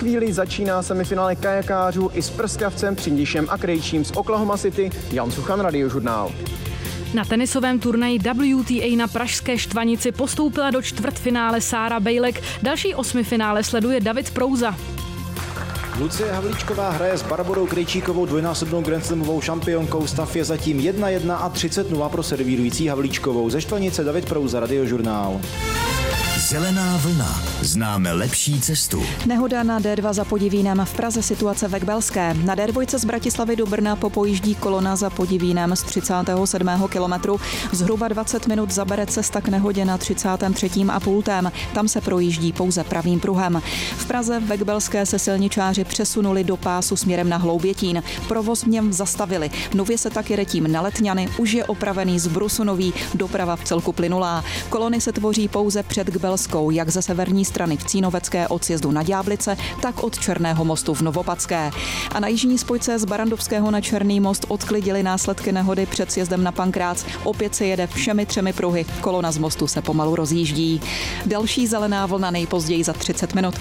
chvíli začíná semifinále kajakářů i s prskavcem, Přindišem a Krejčím z Oklahoma City. Jan Suchan, Radiožurnál. Na tenisovém turnaji WTA na pražské Štvanici postoupila do čtvrtfinále Sára Bejlek. Další osmifinále sleduje David Prouza. Lucie Havlíčková hraje s Barborou Krejčíkovou, dvojnásobnou grandslamovou šampionkou. Stav je zatím 1-1 a 30-0 pro servírující Havlíčkovou. Ze Štvanice David Prouza, Radiožurnál. Zelená vlna. Známe lepší cestu. Nehoda na D2 za Podivínem, v Praze situace ve Kbelské. Na D2 z Bratislavy do Brna popojíždí kolona za Podivínem z 37. kilometru. Zhruba 20 minut zabere cesta k nehodě na 33. a pultém. Tam se projíždí pouze pravým pruhem. V Praze ve Kbelské se silničáři přesunuli do pásu směrem na Hloubětín. Provoz v něm zastavili. Nově se tak jede tím na Letňany, už je opravený zbrusu nový, doprava v celku plynulá. Kolony se tvoří pouze před Kbelskou, jak ze severní strany v Cínovecké od sjezdu na Ďáblice, tak od Černého mostu v Novopadské. A na jižní spojce z Barandovského na Černý most odklidili následky nehody před sjezdem na Pankrác. Opět se jede všemi 3 pruhy. Kolona z mostu se pomalu rozjíždí. Další zelená vlna nejpozději za 30 minut.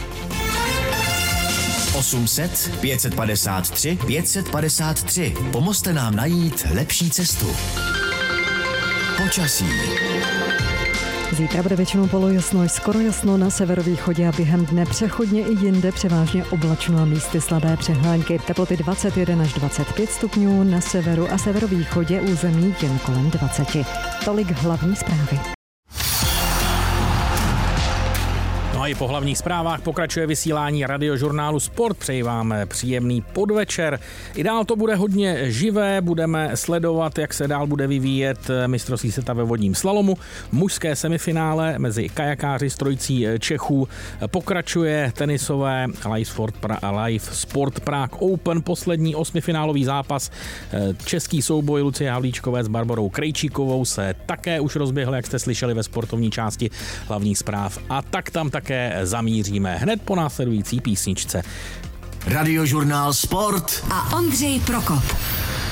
800 553 553. Pomozte nám najít lepší cestu. Počasí. Zítra bude většinou polojasno až skoro jasno na severovýchodě a během dne přechodně i jinde převážně oblačno a místy slabé přehlánky. Teploty 21 až 25 stupňů, na severu a severovýchodě území jen kolem 20. Tolik hlavní zprávy. No a i po hlavních zprávách pokračuje vysílání Radiožurnálu Sport. Přeji vám příjemný podvečer. I dál to bude hodně živé, budeme sledovat, jak se dál bude vyvíjet mistrovství světa ve vodním slalomu. Mužské semifinále mezi kajakáři z trojicí Čechů pokračuje tenisové Live Sport Prague Open, poslední osmifinálový zápas. Český souboj Lucie Havlíčkové s Barborou Krejčíkovou se také už rozběhl, jak jste slyšeli ve sportovní části hlavních zpráv. A tak tam také zamíříme hned po následující písničce. Radiožurnál Sport a Ondřej Prokop.